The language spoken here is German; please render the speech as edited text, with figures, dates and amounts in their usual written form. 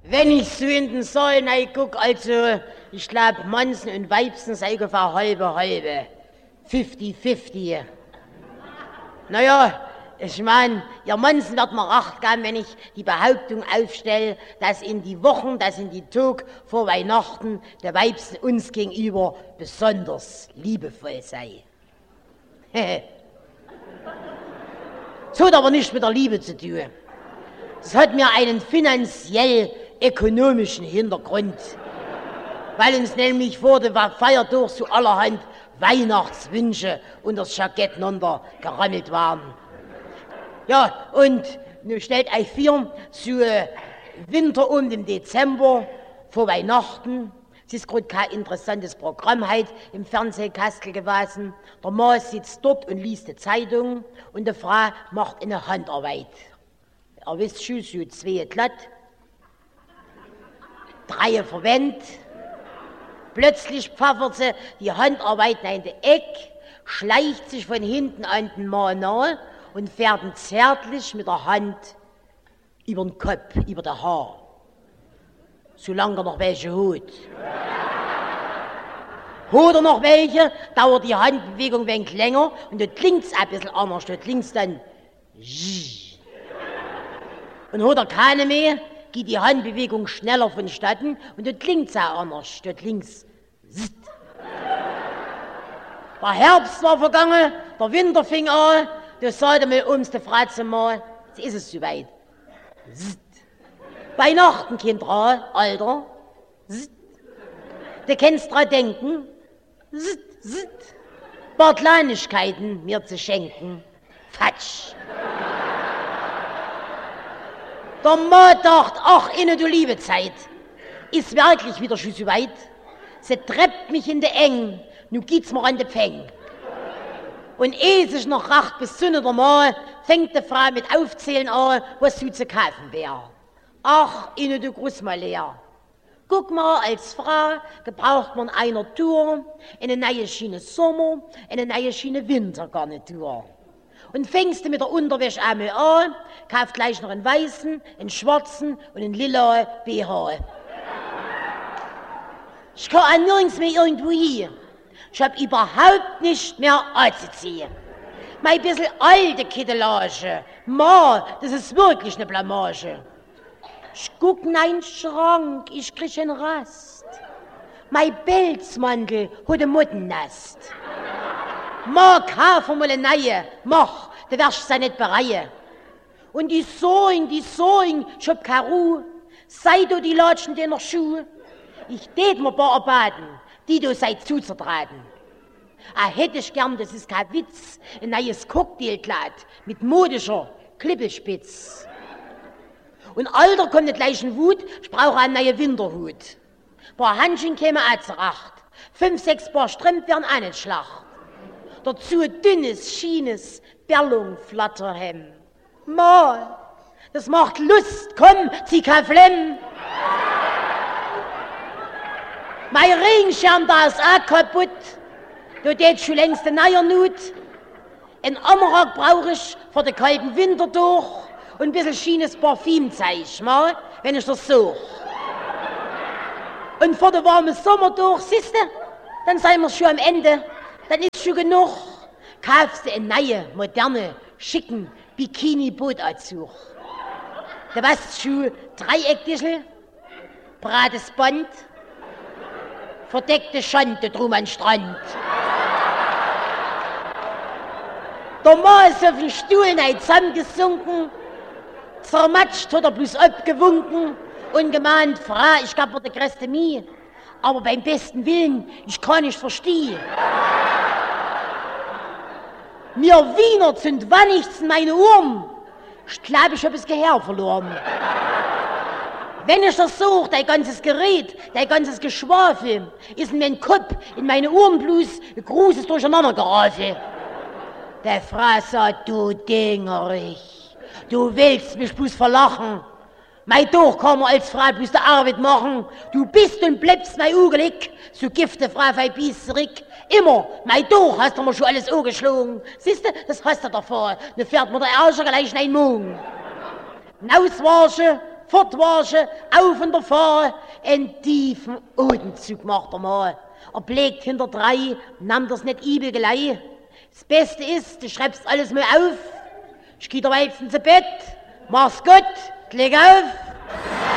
Wenn ich so in den Saal guck, also, ich glaub, Mansen und Weibsen sei ungefähr halbe. 50-50. Naja, ich mein, ihr Mansen wird mir recht geben, wenn ich die Behauptung aufstelle, dass in die Wochen, dass in die Tage vor Weihnachten der Weibsen uns gegenüber besonders liebevoll sei. Das hat aber nichts mit der Liebe zu tun. Das hat mir einen finanziell-ökonomischen Hintergrund, weil uns nämlich vor dem Feiertag so allerhand Weihnachtswünsche unter das Jackett gerammelt waren. Ja, und nun stellt euch vor, so Winter um den Dezember vor Weihnachten. Es ist gerade kein interessantes Programm heute im Fernsehkastel gewesen. Der Mann sitzt dort und liest die Zeitung und die Frau macht eine Handarbeit. Ihr wisst schon, so 2 glatt, 3 verwendet. Plötzlich pfaffert sie die Handarbeit in die Eck, schleicht sich von hinten an den Mann nahe und fährt ihn zärtlich mit der Hand über den Kopf, über das Haar. Solange er noch welche hat. Hat er noch welche, dauert die Handbewegung ein wenig länger und dort klingt's ein bisschen anders. Dort klingt's dann und hat er keine mehr, geht die Handbewegung schneller vonstatten und dort klingt's auch anders. Dort klingt's Der Herbst war vergangen, der Winter fing an, da sagte mir ums die Fratze mal, jetzt ist es soweit. Weihnachten, Kinder, Alter. Du kannst dran denken, paar Kleinigkeiten mir zu schenken. Fatsch. Der Mann dachte, ach, du liebe Zeit, ist wirklich wieder schon so weit. Sie treibt mich in die Eng, nun geht's mir an die Pfeng. Und ehe sich noch racht bis zu der Mann, fängt die Frau mit Aufzählen an, was so zu kaufen wäre. Ach, du Gruß mal leer. Guck mal, als Frau gebraucht man einer Tour, eine neue Schiene Sommer, eine neue Schiene Wintergarnitur. Und fängst du mit der Unterwäsche einmal an, kauf gleich noch einen weißen, einen schwarzen und einen lila BH. Ich kann auch nirgends mehr irgendwo hin. Ich hab überhaupt nicht mehr anzuziehen. Mein bisschen alte Kittelage, Ma, das ist wirklich eine Blamage. Ich guck in einen Schrank, ich krieg einen Rast. Mein Pelzmantel hat ein Mottennest. Ma, kauf mal eine neue, mach, du wirst ja nicht bereuen. Und die Sohn, ich hab keine Ruhe. Sei du die Latschen deiner Schuhe. Ich tät mir paar erbaten, die du seid zuzertraten. Hätte ich gern, das ist kein Witz, ein neues Cocktailkleid mit modischer Klippelspitz. Und Alter kommt nicht gleich in Wut, ich brauche einen neuen Winterhut. Paar Handchen kämen auch zurecht, 5, 6 Paar Strümpfe wären auch nicht schlacht. Dazu ein dünnes, schienes Berlung-Flatterhemd. Mal, das macht Lust, komm, zieh kein Flemm. Mein Regenschirm da ist auch kaputt, da geht schon längst ein neuer Nut. Ein Anorak brauche ich für den kalten Winter durch und ein bisschen schienes Parfüm zeig ich mal, wenn ich das suche. Und für den warmen Sommer durch, siehste, dann sind wir schon am Ende, dann ist schon genug. Kaufst du einen neuen, moderne, schicken Bikini-Bootanzug. Du weißt schon, Dreieckdischel, brates Band, verdeckte Schande drum am Strand. Der Mann ist auf den Stuhl zusammengesunken, zermatscht hat er bloß abgewunken und gemeint, Frau, ich gab mir die größte Mühe, aber beim besten Willen, ich kann nicht verstehen. Mir Wiener sind wannichts in meine Ohren. Ich glaube, ich habe das Gehör verloren. Wenn ich das suche, dein ganzes Gerät, dein ganzes Geschwafel, ist in meinem Kopf, in meine Ohren bloß ein großes Durcheinandergerafel. Der Frau sagt, du Dingerich, du willst mich bloß verlachen. Mein Doch kann man als Frau bloß die Arbeit machen. Du bist und bleibst mein Ugelig, so gifte Frau verbiss zurück. Immer, mein Doch hast du mir schon alles angeschlagen. Siehste, das hast du davor. Dann fährt mir der Arsch gleich in den Mund. Nauswaschen, fortwaschen, auf und davon, einen tiefen Atemzug macht er mal. Er blickt hinter 3, nimmt das nicht übel gleich. Das Beste ist, du schreibst alles mal auf. Ich geh der Weibchen zu Bett. Mach's gut, leg auf.